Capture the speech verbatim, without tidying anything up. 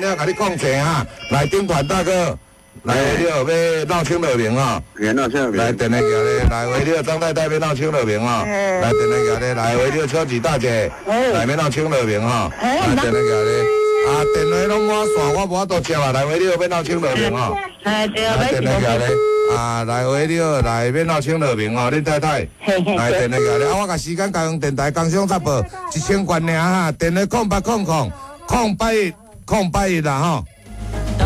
要甲你讲者哈，来丁团大哥，来为了要闹清乐名啊， 闹清乐名， 来电来家咧，来为了张太太要闹清乐名啊，来电来家咧，来为了秋吉大姐，来要闹清乐名哈，来电来家咧，啊电话拢满线，我无法度接啊，来为了要闹清乐名啊，来电来家咧，啊来为了来要闹清乐名啊，恁太太，来电来家咧，啊我甲时间甲用电台工商插报一千元尔哈，电话空八空空空八一空八一啦吼。